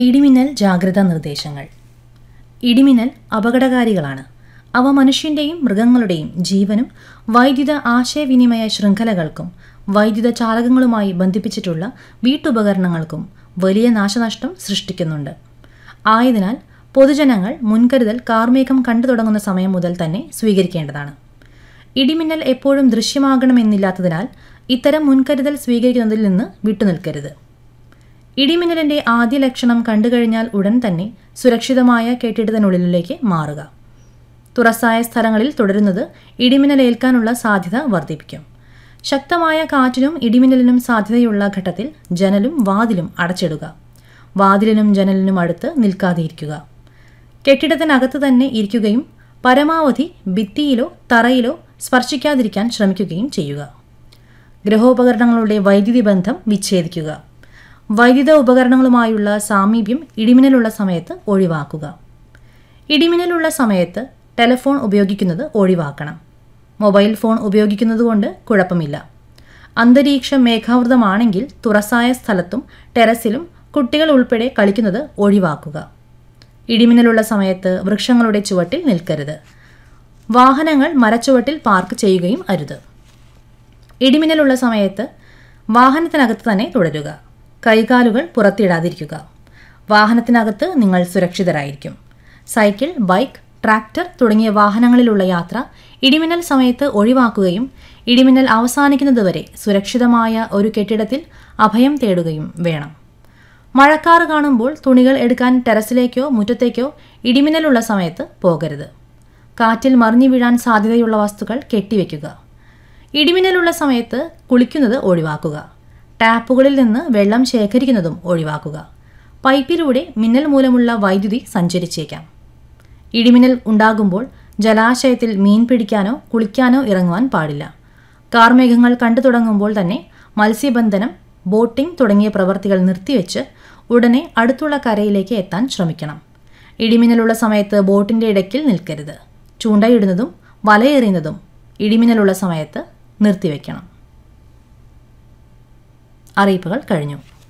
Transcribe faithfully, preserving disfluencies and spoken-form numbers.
ഇടിമിന്നൽ ജാഗ്രതാ നിർദ്ദേശങ്ങൾ. ഇടിമിന്നൽ അപകടകാരികളാണ്. അവ മനുഷ്യന്റെയും മൃഗങ്ങളുടെയും ജീവനും വൈദ്യുത ആശയവിനിമയ ശൃംഖലകൾക്കും വൈദ്യുത ചാലകങ്ങളുമായി ബന്ധിപ്പിച്ചിട്ടുള്ള വീട്ടുപകരണങ്ങൾക്കും വലിയ നാശനഷ്ടം സൃഷ്ടിക്കുന്നുണ്ട്. ആയതിനാൽ പൊതുജനങ്ങൾ മുൻകരുതൽ കാർമേഘം കണ്ടു തുടങ്ങുന്ന സമയം മുതൽ തന്നെ സ്വീകരിക്കേണ്ടതാണ്. ഇടിമിന്നൽ എപ്പോഴും ദൃശ്യമാകണമെന്നില്ലാത്തതിനാൽ ഇത്തരം മുൻകരുതൽ സ്വീകരിക്കുന്നതിൽ നിന്ന് വിട്ടുനിൽക്കരുത്. ഇടിമിന്നലിന്റെ ആദ്യ ലക്ഷണം കണ്ടുകഴിഞ്ഞാൽ ഉടൻ തന്നെ സുരക്ഷിതമായ കെട്ടിടത്തിനുള്ളിലേക്ക് മാറുക. തുറസായ സ്ഥലങ്ങളിൽ തുടരുന്നത് ഇടിമിന്നലേൽക്കാനുള്ള സാധ്യത വർദ്ധിപ്പിക്കും. ശക്തമായ കാറ്റിനും ഇടിമിന്നലിനും സാധ്യതയുള്ള ഘട്ടത്തിൽ ജനലും വാതിലും അടച്ചിടുക. വാതിലിനും ജനലിനും അടുത്ത് നിൽക്കാതെയിരിക്കുക. കെട്ടിടത്തിനകത്ത് തന്നെ ഇരിക്കുകയും പരമാവധി ഭിത്തിയിലോ തറയിലോ സ്പർശിക്കാതിരിക്കാൻ ശ്രമിക്കുകയും ചെയ്യുക. ഗൃഹോപകരണങ്ങളുടെ വൈദ്യുതി ബന്ധം വിച്ഛേദിക്കുക. വൈദ്യുത ഉപകരണങ്ങളുമായുള്ള സാമീപ്യം ഇടിമിന്നലുള്ള സമയത്ത് ഒഴിവാക്കുക. ഇടിമിന്നലുള്ള സമയത്ത് ടെലിഫോൺ ഉപയോഗിക്കുന്നത് ഒഴിവാക്കണം. മൊബൈൽ ഫോൺ ഉപയോഗിക്കുന്നതുകൊണ്ട് കുഴപ്പമില്ല. അന്തരീക്ഷം മേഘാവൃതമാണെങ്കിൽ തുറസായ സ്ഥലത്തും ടെറസിലും കുട്ടികൾ ഉൾപ്പെടെ കളിക്കുന്നത് ഒഴിവാക്കുക. ഇടിമിന്നലുള്ള സമയത്ത് വൃക്ഷങ്ങളുടെ ചുവട്ടിൽ നിൽക്കരുത്. വാഹനങ്ങൾ മരച്ചുവട്ടിൽ പാർക്ക് ചെയ്യുകയും അരുത്. ഇടിമിന്നലുള്ള സമയത്ത് വാഹനത്തിനകത്ത് തന്നെ തുടരുക. കൈകാലുകൾ പുറത്തിടാതിരിക്കുക. വാഹനത്തിനകത്ത് നിങ്ങൾ സുരക്ഷിതരായിരിക്കും. സൈക്കിൾ, ബൈക്ക്, ട്രാക്ടർ തുടങ്ങിയ വാഹനങ്ങളിലുള്ള യാത്ര ഇടിമിന്നൽ സമയത്ത് ഒഴിവാക്കുകയും ഇടിമിന്നൽ അവസാനിക്കുന്നതുവരെ സുരക്ഷിതമായ ഒരു കെട്ടിടത്തിൽ അഭയം തേടുകയും വേണം. മഴക്കാറ് കാണുമ്പോൾ തുണികൾ എടുക്കാൻ ടെറസിലേക്കോ മുറ്റത്തേക്കോ ഇടിമിന്നലുള്ള സമയത്ത് പോകരുത്. കാറ്റിൽ മറിഞ്ഞു വീഴാൻ സാധ്യതയുള്ള വസ്തുക്കൾ കെട്ടിവെക്കുക. ഇടിമിന്നലുള്ള സമയത്ത് കുളിക്കുന്നത് ഒഴിവാക്കുക. ടാപ്പുകളിൽ നിന്ന് വെള്ളം ശേഖരിക്കുന്നതും ഒഴിവാക്കുക. പൈപ്പിലൂടെ മിന്നൽ മൂലമുള്ള വൈദ്യുതി സഞ്ചരിച്ചേക്കാം. ഇടിമിന്നൽ ഉണ്ടാകുമ്പോൾ ജലാശയത്തിൽ മീൻ പിടിക്കാനോ കുളിക്കാനോ ഇറങ്ങുവാൻ പാടില്ല. കാർമേഘങ്ങൾ കണ്ടു തുടങ്ങുമ്പോൾ തന്നെ മത്സ്യബന്ധനം, ബോട്ടിംഗ് തുടങ്ങിയ പ്രവൃത്തികൾ നിർത്തിവെച്ച് ഉടനെ അടുത്തുള്ള കരയിലേക്ക് എത്താൻ ശ്രമിക്കണം. ഇടിമിന്നലുള്ള സമയത്ത് ബോട്ടിന്റെ ഇടയ്ക്കിൽ നിൽക്കരുത്. ചൂണ്ടയിടുന്നതും വലയെറിയുന്നതും ഇടിമിന്നലുള്ള സമയത്ത് നിർത്തിവെക്കണം. അറിയിപ്പുകൾ കഴിഞ്ഞു.